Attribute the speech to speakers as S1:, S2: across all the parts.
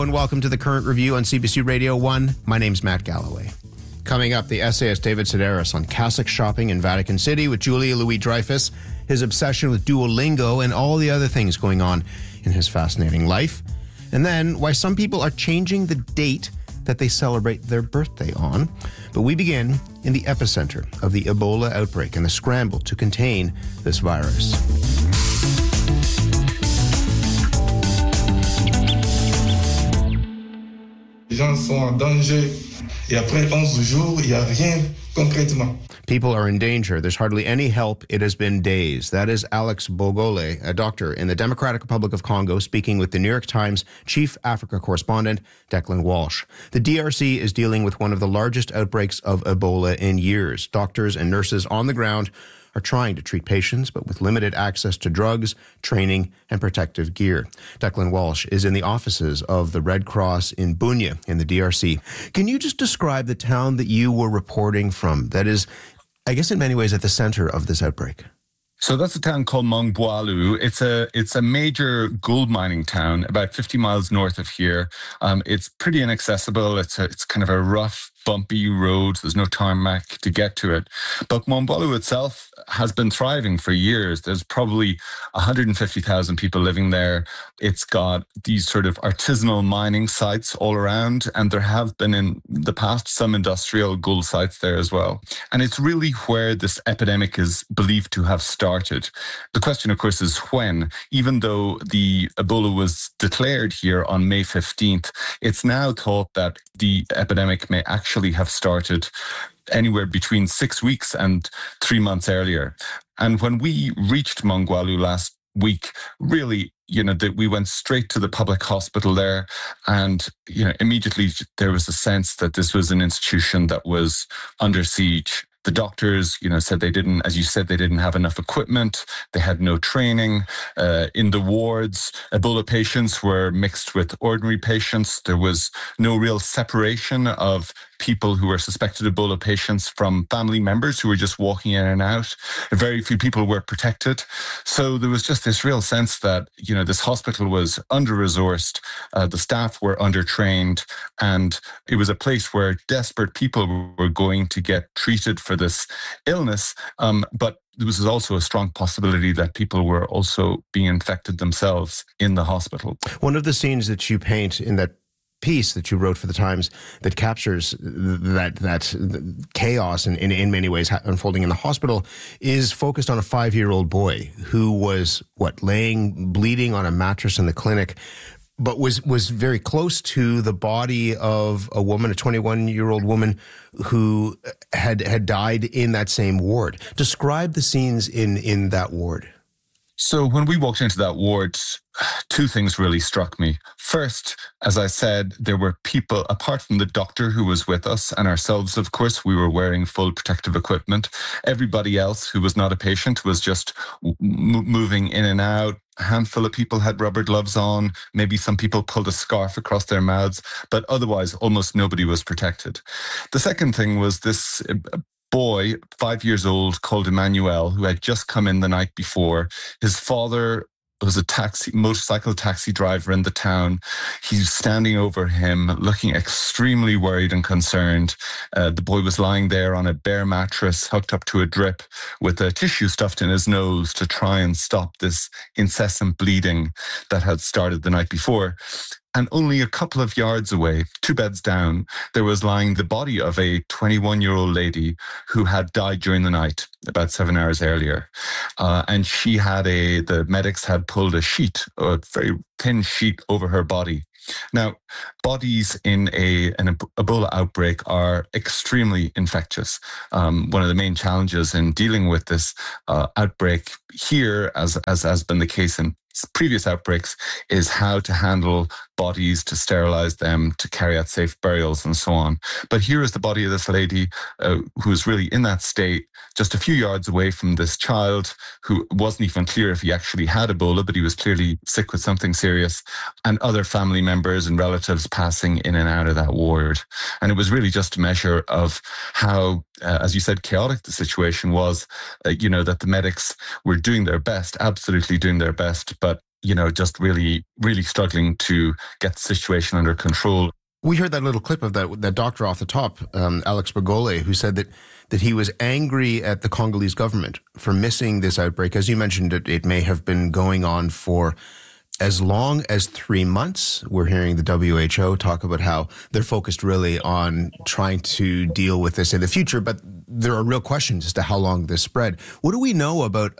S1: and welcome to the Current Review on CBC Radio 1. My name's Matt Galloway. Coming up, the essayist David Sedaris on Cassock shopping in Vatican City with Julia Louis-Dreyfus, his obsession with Duolingo, and all the other things going on in his fascinating life. And then why some people are changing the date that they celebrate their birthday on. But we begin in the epicenter of the Ebola outbreak and the scramble to contain this virus.
S2: Les gens sont en danger et après 11 jours, il n'y a rien concrètement.
S1: People are in danger. There's hardly any help. It has been days. That is Alex Bogole, a doctor in the Democratic Republic of Congo, speaking with the New York Times chief Africa correspondent, Declan Walsh. The DRC is dealing with one of the largest outbreaks of Ebola in years. Doctors and nurses on the ground are trying to treat patients, but with limited access to drugs, training, and protective gear. Declan Walsh is in the offices of the Red Cross in Bunia in the DRC. Can you just describe the town that you were reporting from that is, I guess in many ways, at the center of this outbreak?
S3: So that's a town called Mongboalu. It's a major gold mining town about 50 miles north of here. It's pretty inaccessible. It's kind of a rough, bumpy road. There's no tarmac to get to it. But Mongboalu itself has been thriving for years. There's probably 150,000 people living there. It's got these sort of artisanal mining sites all around, and there have been in the past some industrial gold sites there as well. And it's really where this epidemic is believed to have started. The question, of course, is when. Even though the Ebola was declared here on May 15th, it's now thought that the epidemic may actually have started anywhere between 6 weeks and 3 months earlier. And when we reached Mongboalu last week, really, we went straight to the public hospital there, and immediately there was a sense that this was an institution that was under siege. The doctors, said they didn't, as you said, they didn't have enough equipment. They had no training. In the wards, Ebola patients were mixed with ordinary patients. There was no real separation of people who were suspected Ebola patients from family members who were just walking in and out. Very few people were protected. So there was just this real sense that, this hospital was under-resourced, the staff were under-trained, and it was a place where desperate people were going to get treated for this illness. But there was also a strong possibility that people were also being infected themselves in the hospital.
S1: One of the scenes that you paint in that piece that you wrote for the Times that captures that chaos in many ways unfolding in the hospital is focused on a 5-year-old boy who was laying bleeding on a mattress in the clinic, but was very close to the body of a woman, a 21-year-old woman who had died in that same ward. Describe the scenes in that ward.
S3: So when we walked into that ward, two things really struck me. First, as I said, there were people, apart from the doctor who was with us and ourselves, of course, we were wearing full protective equipment. Everybody else who was not a patient was just moving in and out. A handful of people had rubber gloves on. Maybe some people pulled a scarf across their mouths, but otherwise almost nobody was protected. The second thing was this boy, 5 years old, called Emmanuel, who had just come in the night before. His father was a motorcycle taxi driver in the town. He's standing over him, looking extremely worried and concerned. The boy was lying there on a bare mattress, hooked up to a drip with a tissue stuffed in his nose to try and stop this incessant bleeding that had started the night before. And only a couple of yards away, 2 beds down, there was lying the body of a 21-year-old lady who had died during the night, about 7 hours earlier. And she the medics had pulled a very thin sheet over her body. Now, bodies in an Ebola outbreak are extremely infectious. One of the main challenges in dealing with this outbreak here, as has been the case in previous outbreaks, is how to handle bodies, to sterilize them, to carry out safe burials and so on. But here is the body of this lady who is really in that state, just a few yards away from this child who wasn't even clear if he actually had Ebola, but he was clearly sick with something serious, and other family members and relatives passing in and out of that ward. And it was really just a measure of how, as you said, chaotic the situation was, that the medics were doing their best, absolutely doing their best, but just really, really struggling to get the situation under control.
S1: We heard that little clip of that doctor off the top, Alex Bogole, who said that he was angry at the Congolese government for missing this outbreak. As you mentioned, it may have been going on for as long as 3 months. We're hearing the WHO talk about how they're focused really on trying to deal with this in the future, but there are real questions as to how long this spread. What do we know about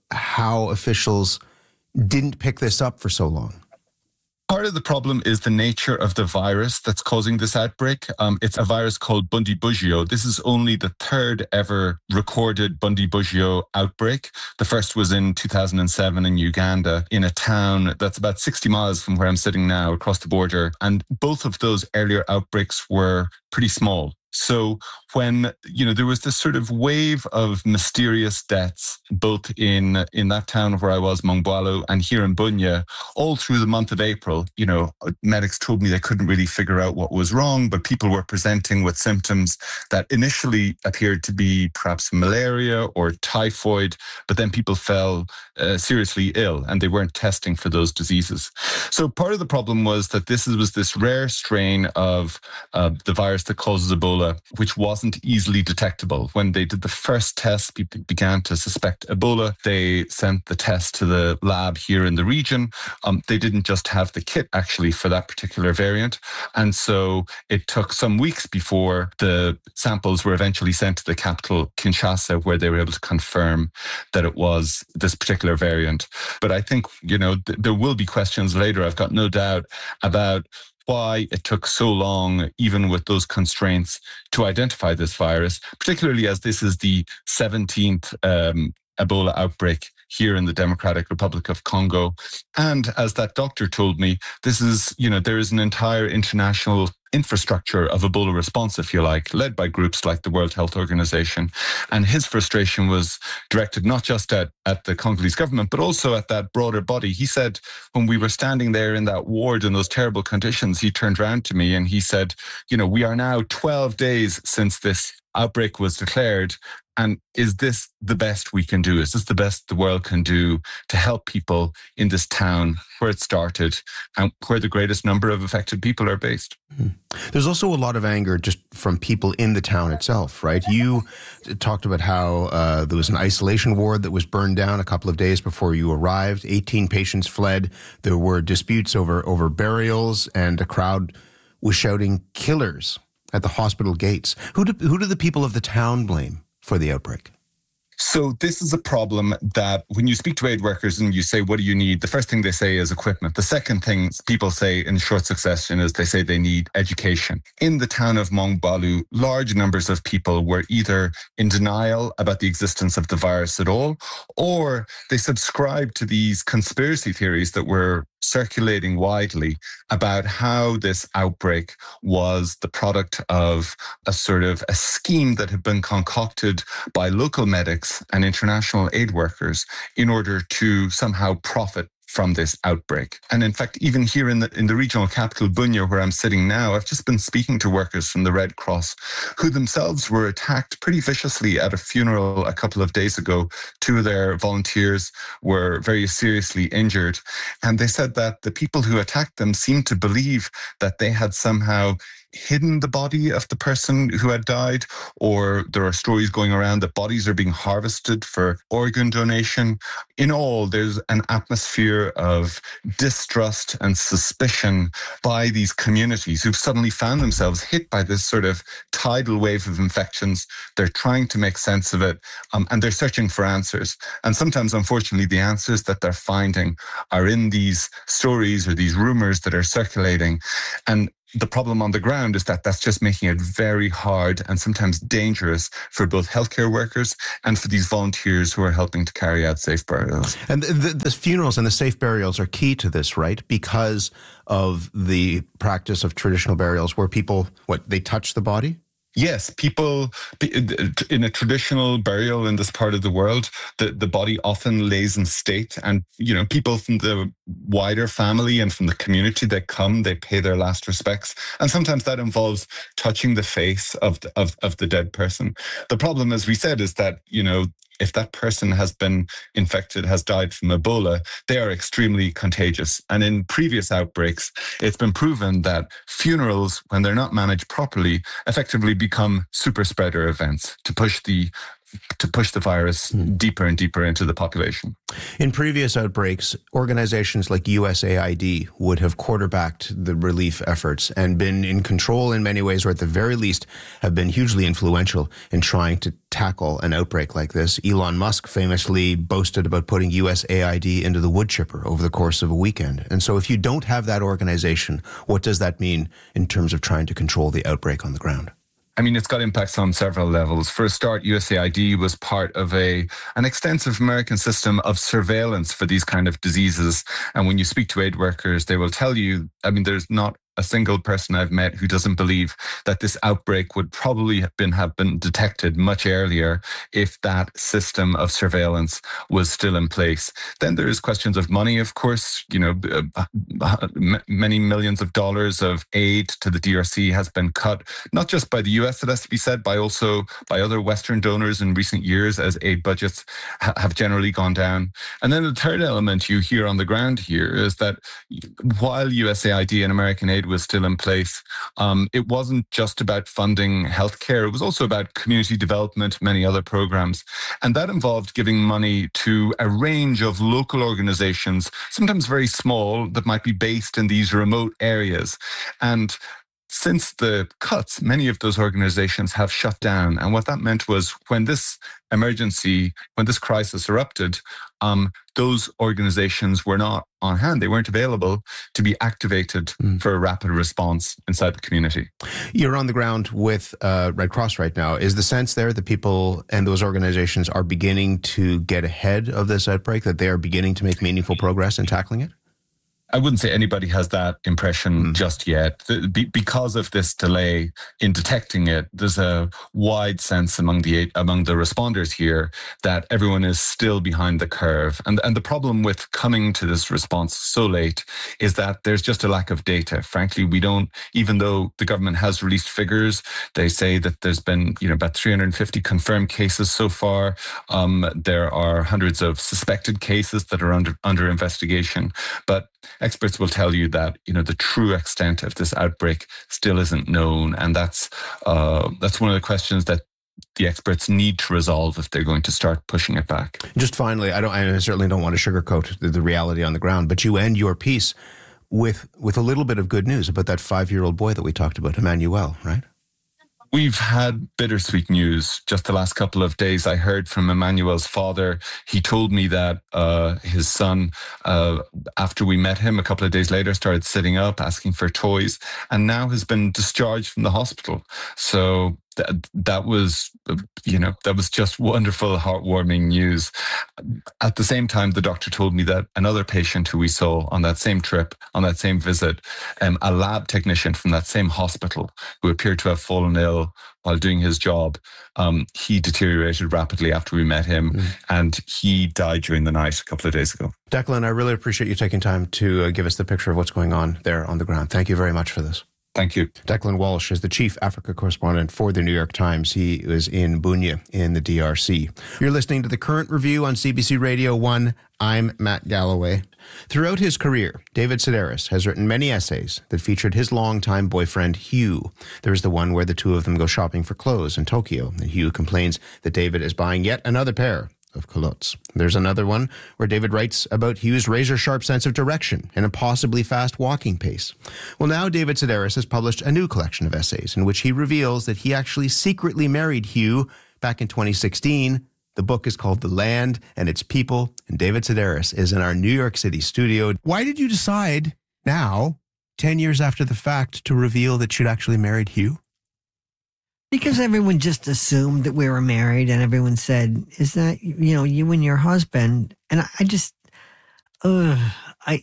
S1: how officials didn't pick this up for so long?
S3: Part of the problem is the nature of the virus that's causing this outbreak. It's a virus called Bundibugyo. This is only the third ever recorded Bundibugyo outbreak. The first was in 2007 in Uganda, in a town that's about 60 miles from where I'm sitting now, across the border. And both of those earlier outbreaks were pretty small. So when, there was this sort of wave of mysterious deaths, both in that town where I was, Mongwalu, and here in Bunia, all through the month of April, medics told me they couldn't really figure out what was wrong, but people were presenting with symptoms that initially appeared to be perhaps malaria or typhoid, but then people fell seriously ill and they weren't testing for those diseases. So part of the problem was that this was this rare strain of the virus that causes Ebola, which wasn't easily detectable. When they did the first test, people began to suspect Ebola. They sent the test to the lab here in the region. They didn't just have the kit actually for that particular variant. And so it took some weeks before the samples were eventually sent to the capital, Kinshasa, where they were able to confirm that it was this particular variant. But I think, there will be questions later, I've got no doubt, about why it took so long, even with those constraints, to identify this virus, particularly as this is the 17th Ebola outbreak here in the Democratic Republic of Congo. And as that doctor told me, this is, there is an entire international infrastructure of Ebola response, if you like, led by groups like the World Health Organization. And his frustration was directed not just at the Congolese government, but also at that broader body. He said, when we were standing there in that ward in those terrible conditions, he turned around to me and he said, we are now 12 days since this outbreak was declared. And is this the best we can do? Is this the best the world can do to help people in this town where it started and where the greatest number of affected people are based?
S1: There's also a lot of anger just from people in the town itself, right? You talked about how there was an isolation ward that was burned down a couple of days before you arrived. 18 patients fled. There were disputes over burials, and a crowd was shouting "killers" at the hospital gates. Who do the people of the town blame for the outbreak?
S3: So this is a problem that when you speak to aid workers and you say, what do you need? The first thing they say is equipment. The second thing people say in short succession is they say they need education. In the town of Mongwalu, large numbers of people were either in denial about the existence of the virus at all, or they subscribed to these conspiracy theories that were circulating widely about how this outbreak was the product of a sort of a scheme that had been concocted by local medics and international aid workers in order to somehow profit from this outbreak. And in fact, even here in the regional capital, Bunia, where I'm sitting now, I've just been speaking to workers from the Red Cross who themselves were attacked pretty viciously at a funeral a couple of days ago. Two of their volunteers were very seriously injured. And they said that the people who attacked them seemed to believe that they had somehow hidden the body of the person who had died, or there are stories going around that bodies are being harvested for organ donation. In all, there's an atmosphere of distrust and suspicion by these communities who've suddenly found themselves hit by this sort of tidal wave of infections. They're trying to make sense of it, and they're searching for answers. And sometimes, unfortunately, the answers that they're finding are in these stories or these rumors that are circulating. And the problem on the ground is that that's just making it very hard and sometimes dangerous for both healthcare workers and for these volunteers who are helping to carry out safe burials.
S1: And the funerals and the safe burials are key to this, right? Because of the practice of traditional burials where people, they touch the body?
S3: Yes, people in a traditional burial in this part of the world, the body often lays in state, and people from the wider family and from the community that come, they pay their last respects, and sometimes that involves touching the face of the dead person. The problem, as we said, is that if that person has been infected, has died from Ebola, they are extremely contagious. And in previous outbreaks, it's been proven that funerals, when they're not managed properly, effectively become super spreader events to push the virus deeper and deeper into the population.
S1: In previous outbreaks, organizations like USAID would have quarterbacked the relief efforts and been in control in many ways, or at the very least have been hugely influential in trying to tackle an outbreak like this. Elon Musk famously boasted about putting USAID into the wood chipper over the course of a weekend. And so if you don't have that organization, what does that mean in terms of trying to control the outbreak on the ground?
S3: I mean, it's got impacts on several levels. For a start, USAID was part of an extensive American system of surveillance for these kind of diseases. And when you speak to aid workers, they will tell you, I mean, there's not a single person I've met who doesn't believe that this outbreak would probably have been detected much earlier if that system of surveillance was still in place. Then there's questions of money, of course. You know, many millions of dollars of aid to the DRC has been cut, not just by the US, it has to be said, by also by other Western donors in recent years as aid budgets have generally gone down. And then the third element you hear on the ground here is that while USAID and American aid was still in place, it wasn't just about funding healthcare. It was also about community development, many other programs. And that involved giving money to a range of local organizations, sometimes very small, that might be based in these remote areas. And since the cuts, many of those organizations have shut down. And what that meant was when this crisis erupted, those organizations were not on hand. They weren't available to be activated for a rapid response inside the community.
S1: You're on the ground with Red Cross right now. Is the sense there that people and those organizations are beginning to get ahead of this outbreak, that they are beginning to make meaningful progress in tackling it?
S3: I wouldn't say anybody has that impression just yet. Because of this delay in detecting it, there's a wide sense among the responders here that everyone is still behind the curve. And the problem with coming to this response so late is that there's just a lack of data. Frankly, we don't, even though the government has released figures, they say that there's been about 350 confirmed cases so far. There are hundreds of suspected cases that are under investigation. But experts will tell you that the true extent of this outbreak still isn't known, and that's one of the questions that the experts need to resolve if they're going to start pushing it back.
S1: Just finally, I certainly don't want to sugarcoat the reality on the ground, but you end your piece with a little bit of good news about that 5-year-old boy that we talked about, Emmanuel, right?
S3: We've had bittersweet news just the last couple of days. I heard from Emmanuel's father. He told me that his son, after we met him a couple of days later, started sitting up, asking for toys, and now has been discharged from the hospital. So that was just wonderful, heartwarming news. At the same time, the doctor told me that another patient who we saw on that same trip, on that same visit, a lab technician from that same hospital who appeared to have fallen ill while doing his job, he deteriorated rapidly after we met him, and he died during the night a couple of days ago.
S1: Declan, I really appreciate you taking time to give us the picture of what's going on there on the ground. Thank you very much for this.
S3: Thank you.
S1: Declan Walsh is the chief Africa correspondent for the New York Times. He is in Bunia in the DRC. You're listening to The Current Review on CBC Radio 1. I'm Matt Galloway. Throughout his career, David Sedaris has written many essays that featured his longtime boyfriend, Hugh. There's the one where the two of them go shopping for clothes in Tokyo, and Hugh complains that David is buying yet another pair of culottes. There's another one where David writes about Hugh's razor-sharp sense of direction and a possibly fast walking pace. Well, now David Sedaris has published a new collection of essays in which he reveals that he actually secretly married Hugh back in 2016. The book is called The Land and Its People, and David Sedaris is in our New York City studio. Why did you decide now, 10 years after the fact, to reveal that you'd actually married Hugh?
S4: Because everyone just assumed that we were married, and everyone said, "Is that you and your husband?" And I just, I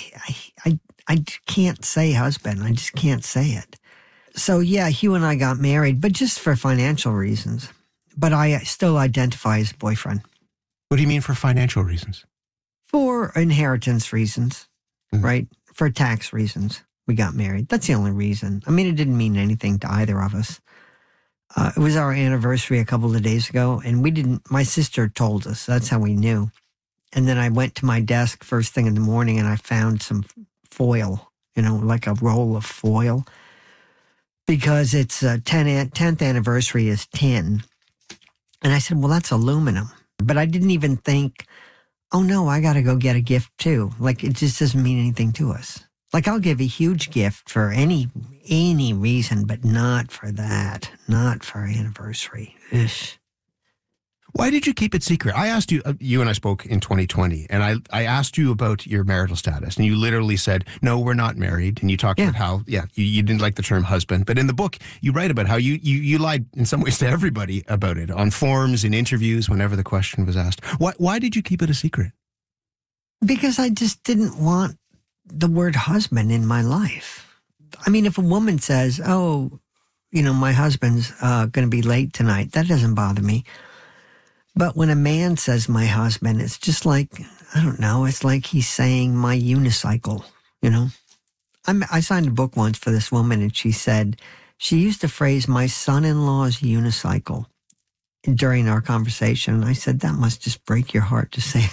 S4: can't say husband. I just can't say it. So yeah, Hugh and I got married, but just for financial reasons. But I still identify as boyfriend.
S1: What do you mean for financial reasons?
S4: For inheritance reasons, right? For tax reasons, we got married. That's the only reason. I mean, it didn't mean anything to either of us. It was our anniversary a couple of days ago, and my sister told us. That's how we knew. And then I went to my desk first thing in the morning and I found some foil, like a roll of foil, because it's 10th anniversary is tin. And I said, well, that's aluminum. But I didn't even think, oh no, I got to go get a gift too. Like, it just doesn't mean anything to us. Like, I'll give a huge gift for any reason, but not for that. Not for our anniversary. Ugh.
S1: Why did you keep it secret? I asked you, you and I spoke in 2020, and I asked you about your marital status, and you literally said, no, we're not married. And you talked about how, you didn't like the term husband. But in the book, you write about how you lied in some ways to everybody about it, on forums, in interviews, whenever the question was asked. Why did you keep it a secret?
S4: Because I just didn't want the word husband in my life. I mean, if a woman says, oh, my husband's going to be late tonight, that doesn't bother me. But when a man says my husband, it's just like, I don't know, it's like he's saying my unicycle, I signed a book once for this woman, and she said, she used the phrase, my son-in-law's unicycle, during our conversation. And I said, that must just break your heart to say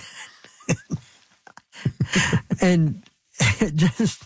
S4: that. And it just,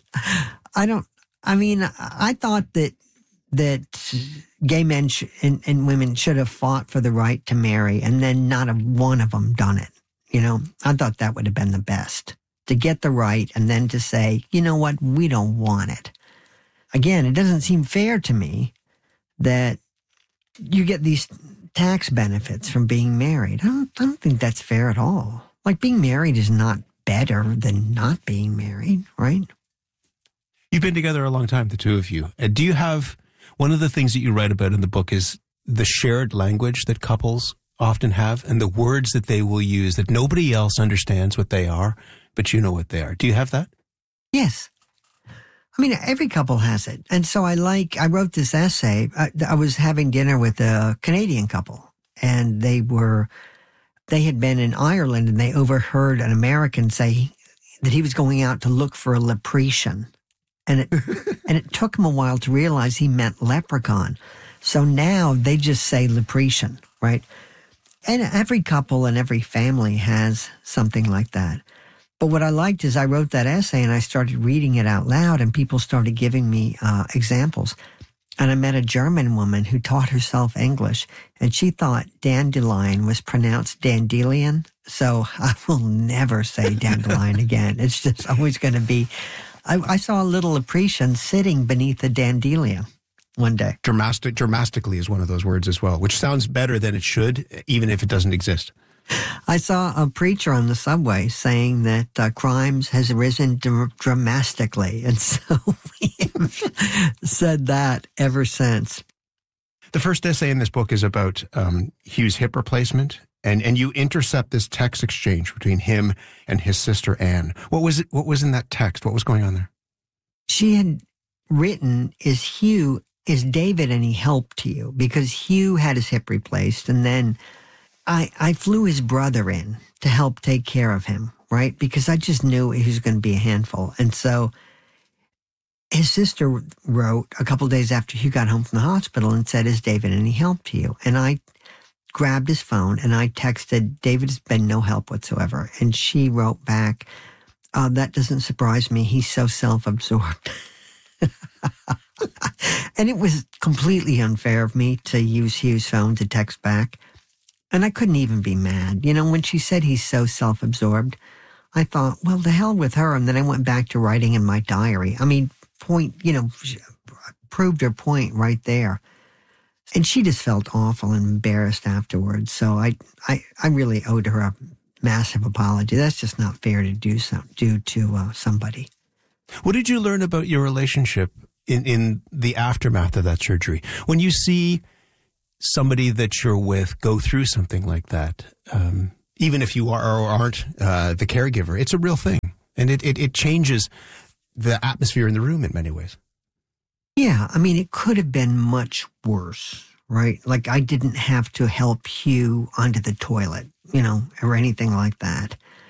S4: I thought that gay men and women should have fought for the right to marry, and then not one of them done it. I thought that would have been the best, to get the right and then to say, you know what, we don't want it. Again, it doesn't seem fair to me that you get these tax benefits from being married. I don't think that's fair at all. Like, being married is not better than not being married, right?
S1: You've been together a long time, the two of you. Do you have, one of the things that you write about in the book is the shared language that couples often have, and the words that they will use that nobody else understands what they are, but you know what they are. Do you have that?
S4: Yes. I mean, every couple has it. And so I wrote this essay. I was having dinner with a Canadian couple, and they had been in Ireland, and they overheard an American say that he was going out to look for a leprechaun. And it took him a while to realize he meant leprechaun. So now they just say leprechaun, right? And every couple and every family has something like that. But what I liked is I wrote that essay and I started reading it out loud, and people started giving me examples. And I met a German woman who taught herself English, and she thought dandelion was pronounced dandelion. So I will never say dandelion again. It's just always going to be... I saw a little leprechaun sitting beneath a dandelion one day. Dramatically is one of those words as well, which sounds better than it should, even if it doesn't exist. I saw a preacher on the subway saying that crimes has risen dramatically, and so we have said that ever since. The first essay in this book is about Hugh's hip replacement, and you intercept this text exchange between him and his sister Anne. What was it? What was in that text? What was going on there? She had written, "Is David any help to you?" Because Hugh had his hip replaced, and then I flew his brother in to help take care of him, right? Because I just knew he was going to be a handful. And so his sister wrote a couple of days after Hugh got home from the hospital and said, "Is David any help to you?" And I grabbed his phone and I texted, "David has been no help whatsoever." And she wrote back, "That doesn't surprise me. He's so self-absorbed." And it was completely unfair of me to use Hugh's phone to text back. And I couldn't even be mad. When she said he's so self-absorbed, I thought, well, the hell with her. And then I went back to writing in my diary. I mean, proved her point right there. And she just felt awful and embarrassed afterwards. So I really owed her a massive apology. That's just not fair to do to somebody. What did you learn about your relationship in the aftermath of that surgery? When you see somebody that you're with go through something like that, even if you are or aren't the caregiver, it's a real thing. And it changes the atmosphere in the room in many ways. Yeah, I mean, it could have been much worse, right? Like, I didn't have to help Hugh onto the toilet, or anything like that.